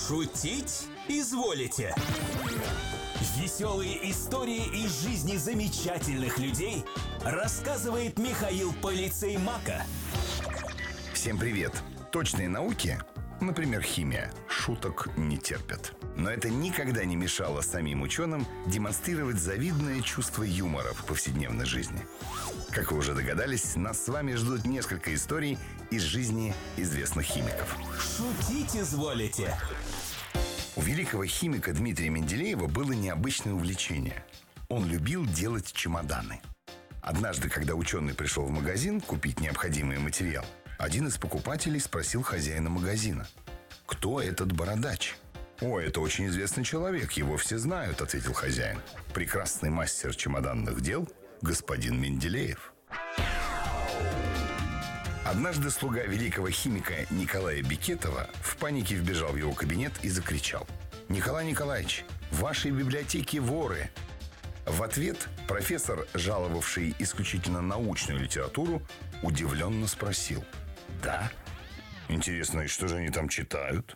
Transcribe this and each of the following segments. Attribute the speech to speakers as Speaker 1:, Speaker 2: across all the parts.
Speaker 1: Шутить изволите? Веселые истории из жизни замечательных людей рассказывает Михаил Полицей Мака.
Speaker 2: Всем привет! Точные науки, например, химия, шуток не терпят. Но это никогда не мешало самим ученым демонстрировать завидное чувство юмора в повседневной жизни. Как вы уже догадались, нас с вами ждут несколько историй из жизни известных химиков.
Speaker 1: Шутить изволите?
Speaker 2: У великого химика Дмитрия Менделеева было необычное увлечение. Он любил делать чемоданы. Однажды, когда ученый пришел в магазин купить необходимый материал, один из покупателей спросил хозяина магазина: «Кто этот бородач?» «О, это очень известный человек, его все знают», — ответил хозяин. «Прекрасный мастер чемоданных дел, господин Менделеев». Однажды слуга великого химика Николая Беккетова в панике вбежал в его кабинет и закричал: «Николай Николаевич, в вашей библиотеке воры!» В ответ профессор, жаловавший исключительно научную литературу, удивленно спросил: «Да? Интересно, и что же они там читают?»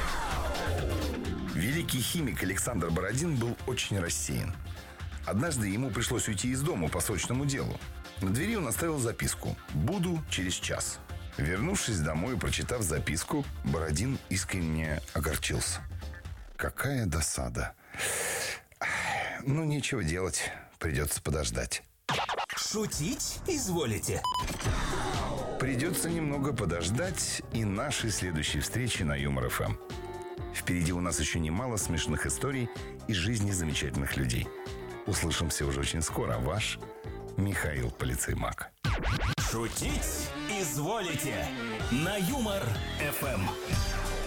Speaker 2: Великий химик Александр Бородин был очень рассеян. Однажды ему пришлось уйти из дома по срочному делу. На двери он оставил записку: «Буду через час». Вернувшись домой и прочитав записку, Бородин искренне огорчился. Какая досада. Ну, нечего делать, придется подождать.
Speaker 1: Шутить изволите?
Speaker 2: Придется немного подождать и нашей следующей встречи на Юмор ФМ. Впереди у нас еще немало смешных историй из жизни замечательных людей. Услышимся уже очень скоро. Ваш Михаил Полицей Мак.
Speaker 1: Шутить изволите? На Юмор ФМ.